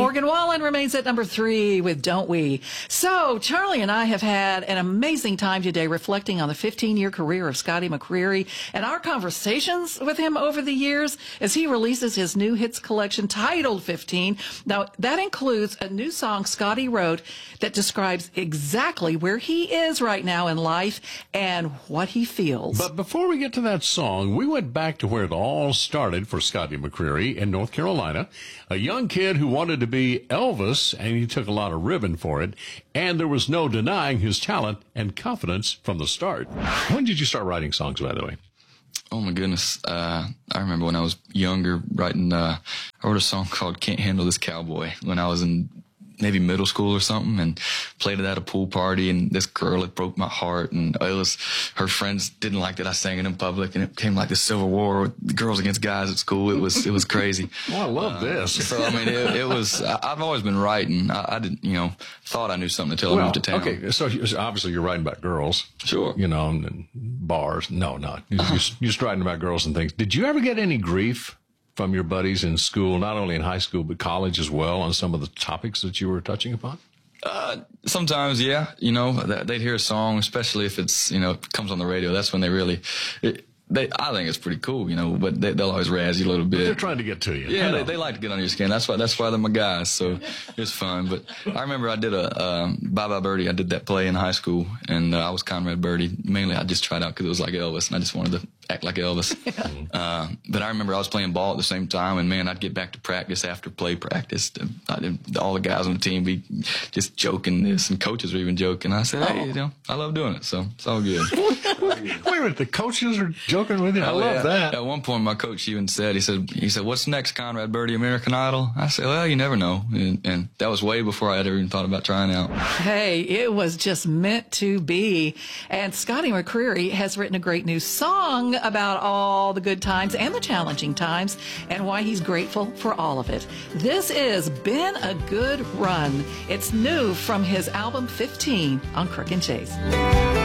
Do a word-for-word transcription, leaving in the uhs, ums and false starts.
Morgan Wallen remains at number three with Don't We. So Charlie and I have had an amazing time today reflecting on the fifteen-year career of Scotty McCreery and our conversations with him over the years as he releases his new hits collection titled fifteen. Now, that includes a new song Scotty wrote that describes exactly where he is right now in life and what he feels. But before we get to that song, we went back to where it all started for Scotty McCreery in North Carolina, a young kid who wanted to be Elvis, and he took a lot of ribbon for it, and there was no denying his talent and confidence from the start. When did you start writing songs, by the way? Oh, my goodness. Uh, I remember when I was younger writing, uh, I wrote a song called Can't Handle This Cowboy when I was in maybe middle school or something, and played it at a pool party, and this girl, it broke my heart, and it was, her friends didn't like that I sang it in public, and it became like the Civil War with girls against guys at school. It was, it was crazy. Oh, I love uh, this. So, I mean, it, it was, I, I've always been writing. I, I didn't, you know, thought I knew something until well, I moved to town. Okay, so obviously you're writing about girls. Sure. You know, and bars. No, no. You're, you're just writing about girls and things. Did you ever get any grief from your buddies in school, not only in high school, but college as well, on some of the topics that you were touching upon? Uh, sometimes, yeah. You know, they'd hear a song, especially if it's, you know, it comes on the radio. That's when they really, it, they, I think it's pretty cool, you know, but they, they'll always razz you a little bit. But they're trying to get to you. Yeah, they, they like to get under your skin. That's why, that's why they're my guys. So it's fun. But I remember I did a, um, Bye Bye Birdie. I did that play in high school, and uh, I was Conrad Birdie. Mainly, I just tried out because it was like Elvis, and I just wanted to act like Elvis. Yeah. Uh, but I remember I was playing ball at the same time, and man, I'd get back to practice after play practice. I, all the guys on the team be just joking this, and coaches were even joking. I said, hey, you know, I love doing it, so it's all good. Wait a minute, the coaches are joking with you? I oh, love yeah. that. At one point, my coach even said, he said, he said, what's next, Conrad Birdie, American Idol? I said, well, you never know. And, and that was way before I had ever even thought about trying out. Hey, it was just meant to be. And Scotty McCreery has written a great new song about all the good times and the challenging times and why he's grateful for all of it. This is Been a Good Run. It's new from his album fifteen on Crook and Chase.